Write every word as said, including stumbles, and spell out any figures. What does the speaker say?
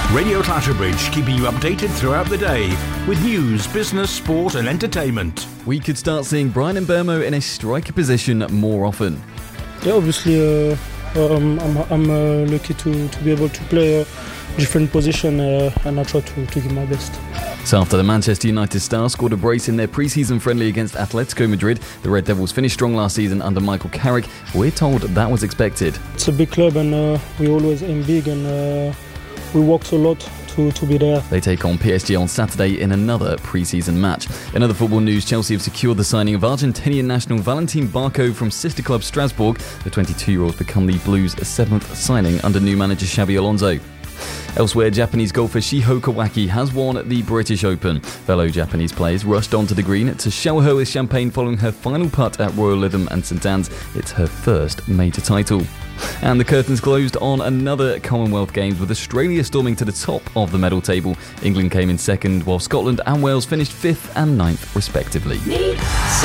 Radio Clatterbridge, keeping you updated throughout the day with news, business, sport and entertainment. We could start seeing Bryan Mbeumo in a striker position more often. Yeah, obviously uh, um, I'm, I'm uh, lucky to, to be able to play a different position uh, and I try to, to give my best. So after the Manchester United star scored a brace in their pre-season friendly against Atletico Madrid, the Red Devils finished strong last season under Michael Carrick. We're told that was expected. It's a big club and uh, we always aim big and uh, we worked a lot to, to be there. They take on P S G on Saturday in another pre-season match. In other football news, Chelsea have secured the signing of Argentinian national Valentin Barco from sister club Strasbourg. The twenty-two-year-olds become the Blues' seventh signing under new manager Xabi Alonso. Elsewhere, Japanese golfer Shiho Kawaki has won the British Open. Fellow Japanese players rushed onto the green to shower her with champagne following her final putt at Royal Lytham and St Anne's. It's her first major title. And the curtains closed on another Commonwealth Games with Australia storming to the top of the medal table. England came in second while Scotland and Wales finished fifth and ninth respectively.